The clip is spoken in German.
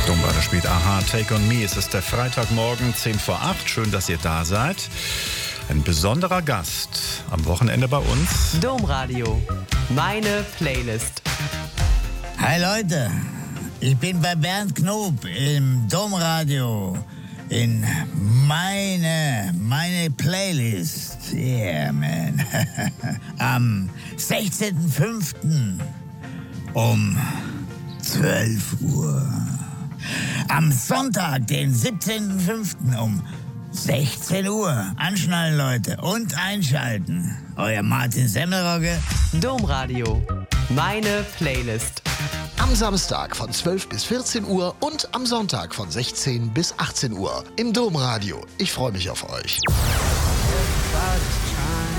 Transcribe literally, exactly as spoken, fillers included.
Domradio spielt Aha, Take on Me. Es ist der Freitagmorgen, zehn vor acht. Schön, dass ihr da seid. Ein besonderer Gast am Wochenende bei uns. Domradio, meine Playlist. Hi Leute, ich bin bei Bernd Knob im Domradio in meine, meine Playlist. Yeah, man. Am sechzehnten fünften um zwölf Uhr. Am Sonntag, den siebzehnten fünften um sechzehn Uhr. Anschnallen, Leute, und einschalten. Euer Martin Semmelrogge. Domradio, meine Playlist. Am Samstag von zwölf bis vierzehn Uhr und am Sonntag von sechzehn bis achtzehn Uhr im Domradio. Ich freue mich auf euch.